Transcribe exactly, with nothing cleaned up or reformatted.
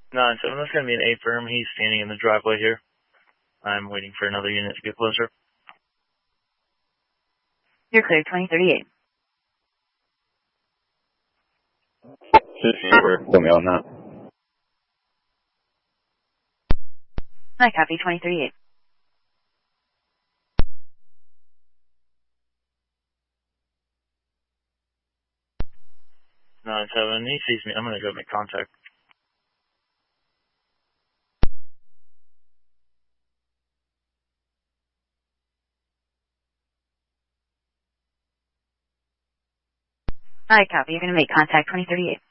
nine seven, that's going to be an A firm. He's standing in the driveway here. I'm waiting for another unit to get closer. You're clear, twenty thirty-eight. Just over. Put me on that. I copy, twenty thirty-eight. nine seven, he sees me. I'm going to go make contact. I copy, you're going to make contact, twenty thirty-eight.